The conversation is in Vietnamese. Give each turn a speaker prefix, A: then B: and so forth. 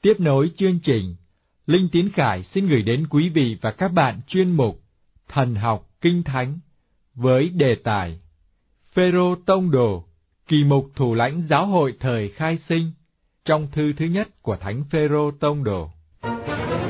A: Tiếp nối chương trình, Linh Tiến Khải xin gửi đến quý vị và các bạn chuyên mục Thần học Kinh Thánh với đề tài Phêrô Tông Đồ, kỳ mục thủ lãnh giáo hội thời khai sinh, trong thư thứ nhất của Thánh Phêrô Tông Đồ.